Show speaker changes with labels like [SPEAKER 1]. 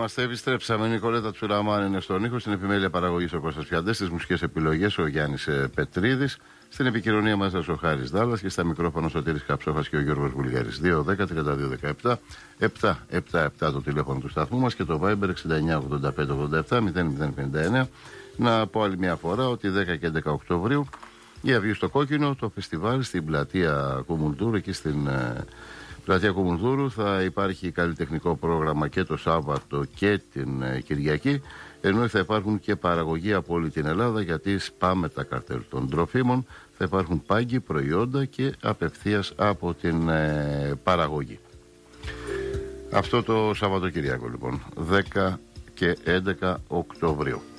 [SPEAKER 1] είμαστε, επιστρέψαμε. Η Νικολέτα Τσουραμάν είναι στον ήχο, στην επιμέλεια παραγωγής ο Κώστας Πιαντές, στις μουσικές επιλογές ο Γιάννης Πετρίδης, στην επικοινωνία μας ο Χάρης Δάλλας και στα μικρόφωνα ο Σωτήρης Καψόφας και ο Γιώργος Βουλγέρης. 2-10-32-17 777 το τηλέφωνο του σταθμού μας και το Viber 69-85-87-0059. Να πω άλλη μια φορά ότι 10 και 11 Οκτωβρίου η Αυγή στο Κόκκινο, το φεστιβάλ στην πλατεία Κουμουνδούρου, εκεί στην πλατεία Κουμουνδούρου θα υπάρχει καλλιτεχνικό πρόγραμμα και το Σάββατο και την Κυριακή, ενώ θα υπάρχουν και παραγωγή από όλη την Ελλάδα, γιατί σπάμε τα καρτέλ των τροφίμων, θα υπάρχουν πάγκοι, προϊόντα και απευθείας από την παραγωγή. Αυτό το Σαββατοκυριακό λοιπόν, 10 και 11 Οκτωβρίου.